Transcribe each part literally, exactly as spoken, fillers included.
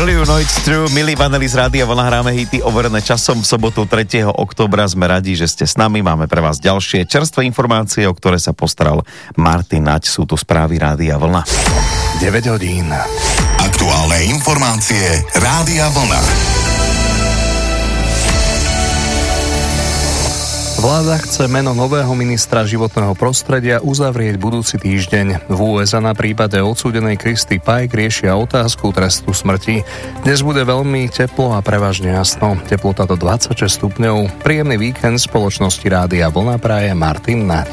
Till You Know It's True, milí Vanely z Rádia Vlna, hráme hity overené časom. V sobotu tretieho októbra sme radi, že ste s nami. Máme pre vás ďalšie čerstvé informácie, o ktoré sa postaral Martin Naď. Sú tu správy Rádia Vlna. deväť hodín. Aktuálne informácie Rádia Vlna. Vláda chce meno nového ministra životného prostredia uzavrieť budúci týždeň. V ú es á na prípade odsúdenej Christy Pike riešia otázku trestu smrti. Dnes bude veľmi teplo a prevažne jasno. Teplota do dvadsaťšesť stupňov. Príjemný víkend spoločnosti Rádia Vlna praje Martin Naď.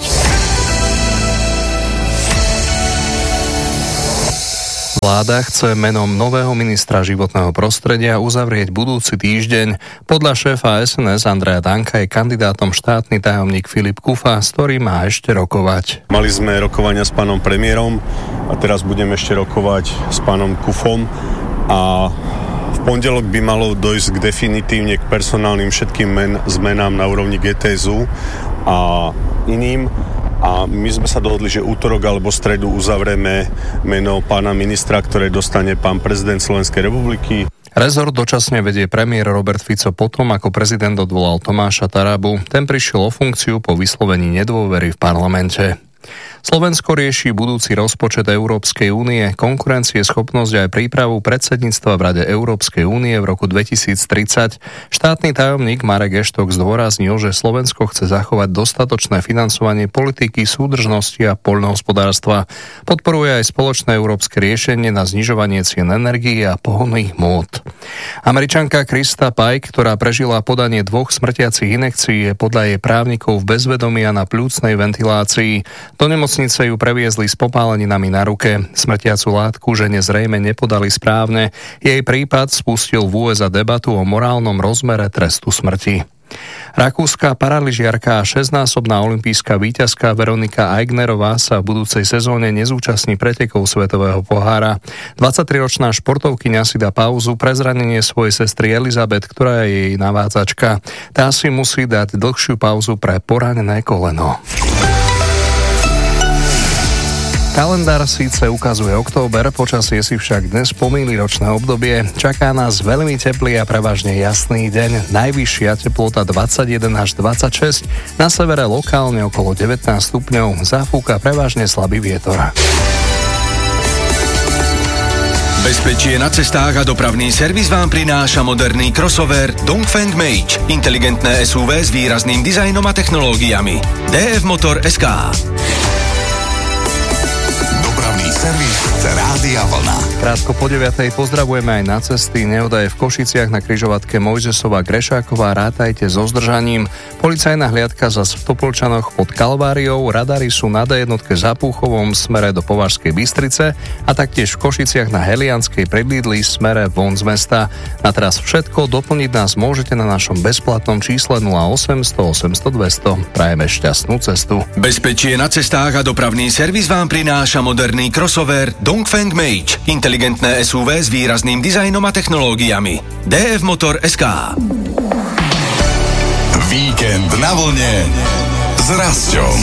Vláda chce menom nového ministra životného prostredia uzavrieť budúci týždeň. Podľa šéfa es en es Andreja Danka je kandidátom štátny tajomník Filip Kufa, s ktorým má ešte rokovať. Mali sme rokovania s pánom premiérom a teraz budeme ešte rokovať s pánom Kufom a v pondelok by malo dojsť k definitívne k personálnym všetkým men, zmenám na úrovni gé té es ú a iným. A my sme sa dohodli, že útorok alebo stredu uzavrieme meno pána ministra, ktoré dostane pán prezident Slovenskej republiky. Rezort dočasne vedie premiér Robert Fico potom, ako prezident odvolal Tomáša Tarabu. Ten prišiel o funkciu po vyslovení nedôvery v parlamente. Slovensko rieši budúci rozpočet Európskej únie, konkurencieschopnosť a aj prípravu predsedníctva v Rade Európskej únie v roku dvetisíctridsať. Štátny tajomník Marek Eštok zdôraznil, že Slovensko chce zachovať dostatočné financovanie politiky, súdržnosti a poľnohospodárstva. Podporuje aj spoločné európske riešenie na znižovanie cien energií a pohonných môd. Američanka Christa Pike, ktorá prežila podanie dvoch smrtiacich injekcií, je podľa jej právnikov v bezvedomí a na pľúcnej ventilácii. Do nemocnice ju previezli s popáleninami na ruke. Smrtiacu látku žene zrejme nepodali správne. Jej prípad spustil v ú es á debatu o morálnom rozmere trestu smrti. Rakúska paralyžiarka a šesťnásobná olympijská víťazka Veronika Aignerová sa v budúcej sezóne nezúčastní pretekov svetového pohára. dvadsaťtriročná športovkyňa si dá pauzu pre zranenie svojej sestry Elizabeth, ktorá je jej navádzačka. Tá si musí dať dlhšiu pauzu pre poranené koleno. Kalendár síce ukazuje október, počasie si však dnes pomýli ročné obdobie. Čaká nás veľmi teplý a prevažne jasný deň. Najvyššia teplota dvadsaťjeden až dvadsaťšesť, na severe lokálne okolo devätnásť stupňov, zafúka prevažne slabý vietor. Bezpečie na cestách a dopravný servis vám prináša moderný crossover Dongfeng Mage. Inteligentné es ú vé s výrazným dizajnom a technológiami. dé ef Motor es ká. Servis Rádia Vlna. Krátko po deviatej pozdravujeme aj na cesty. Nehoda je v Košiciach na križovatke Mojzesova Grešáková. Rátajte so zdržaním. Policajná hliadka zas v Topolčanoch pod Kalváriou. Radary sú na dé jednotke za Púchovom smere do Považskej Bystrice a taktiež v Košiciach na Helianskej predlídli smere von z mesta. Na teraz všetko. Doplniť nás môžete na našom bezplatnom čísle nula osem sto osemsto dvesto. Prajeme šťastnú cestu. Bezpečie na cestách a dopravný servis vám prináša moderný crossover Dongfeng Mage. Inteligentné es ú vé s výrazným dizajnom a technológiami. dé ef Motor es ká. Víkend na vlne s Rasťom.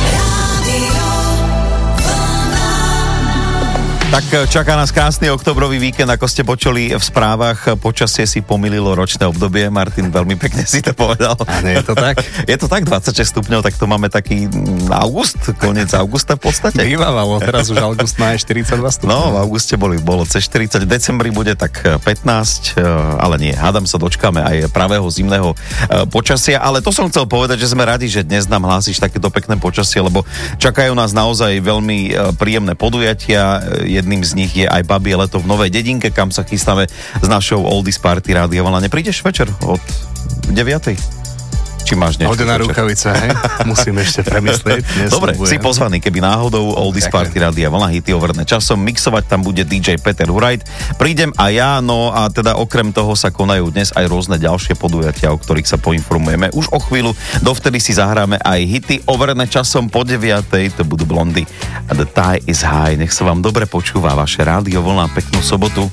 Tak čaká nás krásny oktobrový víkend, ako ste počuli v správach. Počasie si pomýlilo ročné obdobie. Martin, veľmi pekne si to povedal. Áno, je to tak? Je to tak, dvadsaťšesť stupňov, tak to máme taký august, koniec augusta v podstate. Bývalo, teraz už august má aj štyridsaťdva stupňov. No, v auguste boli, bolo cez štyridsať, v decembri bude tak pätnásť, ale nie, hádam sa dočkáme aj pravého zimného počasia, ale to som chcel povedať, že sme radi, že dnes nám hlásíš takéto pekné počasie, lebo čakajú nás naozaj veľmi príjemné podujatia. Jedným z nich je aj Babie leto v Novej Dedinke, kam sa chystáme s našou Oldies Party Rádia Vlna. Neprídeš večer od deviatej? Či máš niečo? Hodená rukavica, hej? Musím ešte premyslieť. Dobre, si pozvaný, keby náhodou Oldies Party Rádia Vlna, hity overené časom. Mixovať tam bude dý džej Peter Hurajt. Prídem aj ja, no a teda okrem toho sa konajú dnes aj rôzne ďalšie podujatia, o ktorých sa poinformujeme už o chvíľu. Dovtedy si zahráme aj hity overené časom po deviatej. To budú Blondy. The Tie is High. Nech sa vám dobre počúva vaše Rádio Vlna. Peknú sobotu.